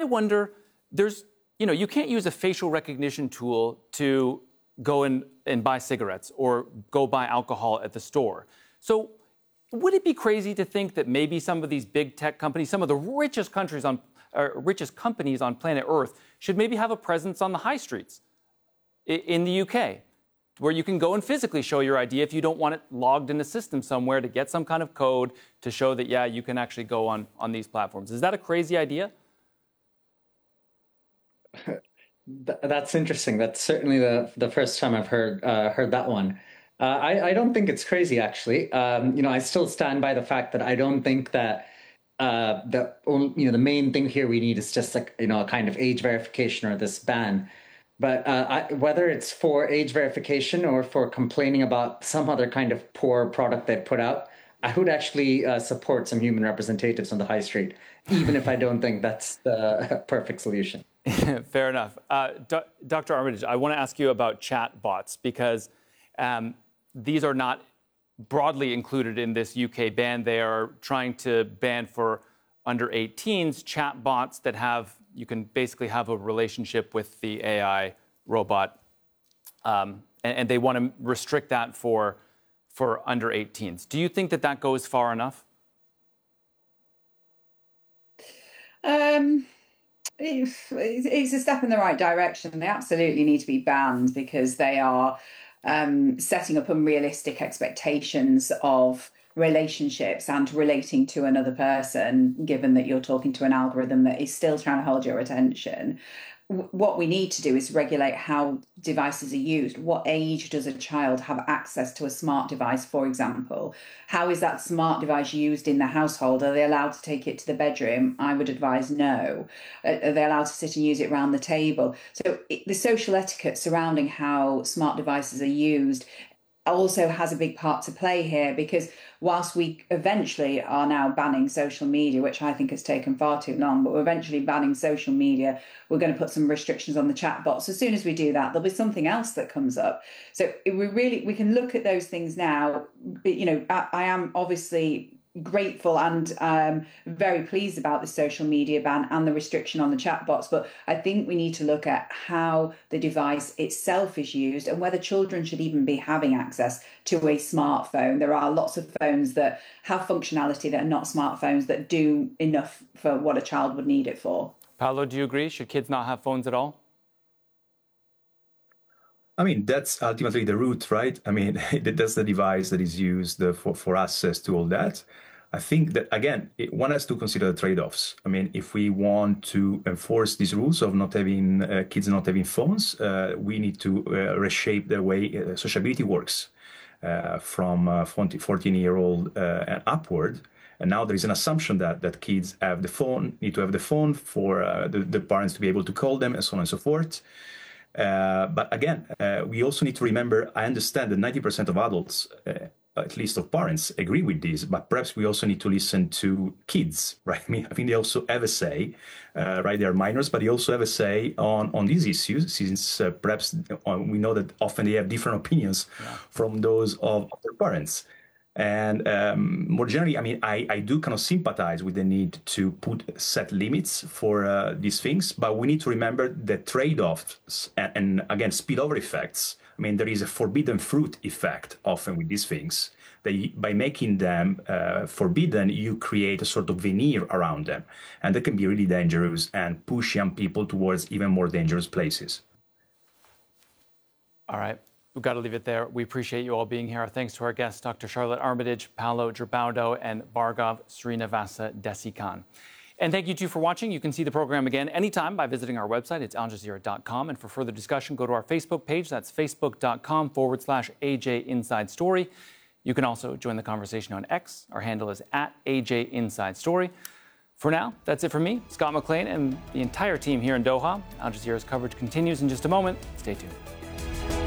wonder, you can't use a facial recognition tool to go and buy cigarettes or go buy alcohol at the store. So would it be crazy to think that maybe some of these big tech companies, some of the richest companies on planet Earth, should maybe have a presence on the high streets in the UK, where you can go and physically show your ID if you don't want it logged in a system somewhere to get some kind of code to show that, yeah, you can actually go on these platforms? Is that a crazy idea? That's interesting. That's certainly the first time I've heard that one. I don't think it's crazy, actually. I still stand by the fact that I don't think that the main thing here we need is just a kind of age verification or this ban. But whether it's for age verification or for complaining about some other kind of poor product they put out, I would actually support some human representatives on the high street, even if I don't think that's the perfect solution. Fair enough. Dr. Armitage, I want to ask you about chat bots, because these are not broadly included in this UK ban. They are trying to ban for under 18s chat bots that you can basically have a relationship with the AI robot. And they want to restrict that for under 18s. Do you think that goes far enough? It's a step in the right direction. They absolutely need to be banned because they are setting up unrealistic expectations of relationships and relating to another person, given that you're talking to an algorithm that is still trying to hold your attention. What we need to do is regulate how devices are used. What age does a child have access to a smart device, for example? How is that smart device used in the household? Are they allowed to take it to the bedroom? I would advise no. Are they allowed to sit and use it around the table? So the social etiquette surrounding how smart devices are used also has a big part to play here, because whilst we eventually are now banning social media, which I think has taken far too long, but we're eventually banning social media, we're going to put some restrictions on the chatbots. As soon as we do that, there'll be something else that comes up. So we can look at those things now. I am obviously grateful and very pleased about the social media ban and the restriction on the chatbots, but I think we need to look at how the device itself is used and whether children should even be having access to a smartphone. There are lots of phones that have functionality that are not smartphones that do enough for what a child would need it for. Paolo, do you agree? Should kids not have phones at all? I mean, that's ultimately the root, right? I mean, that's the device that is used for access to all that. I think that, again, one has to consider the trade-offs. I mean, if we want to enforce these rules of not having kids not having phones, we need to reshape the way sociability works from 14-year-old and upward. And now there is an assumption that kids need to have the phone for the parents to be able to call them, and so on and so forth. But again, we also need to remember, I understand that 90% of adults, at least of parents, agree with this, but perhaps we also need to listen to kids, right? I mean, I think they also have a say, right? They're minors, but they also have a say on these issues, since perhaps we know that often they have different opinions from those of their parents. And more generally, I mean, I do kind of sympathize with the need to set limits for these things, but we need to remember the trade-offs and again, spillover effects. I mean, there is a forbidden fruit effect often with these things. By making them forbidden, you create a sort of veneer around them. And that can be really dangerous and push young people towards even more dangerous places. All right. We've got to leave it there. We appreciate you all being here. Our thanks to our guests, Dr. Charlotte Armitage, Paolo Gerbaudo, and Bhargav Srinivasa Desikan. And thank you, too, for watching. You can see the program again anytime by visiting our website. It's aljazeera.com. And for further discussion, go to our Facebook page. That's facebook.com/AJ Inside Story. You can also join the conversation on X. Our handle is @AJ Inside Story. For now, that's it for me, Scott McLean, and the entire team here in Doha. Al Jazeera's coverage continues in just a moment. Stay tuned.